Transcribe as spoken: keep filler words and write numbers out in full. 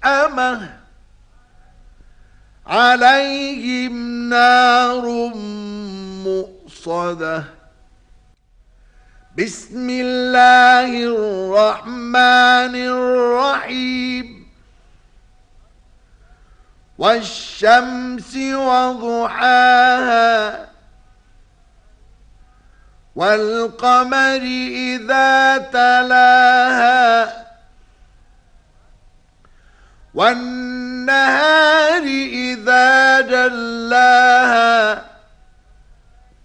مسأمة عليهم نار مؤصدة بسم الله الرحمن الرحيم والشمس وضحاها والقمر إذا تلاها والنهار إذا جلاها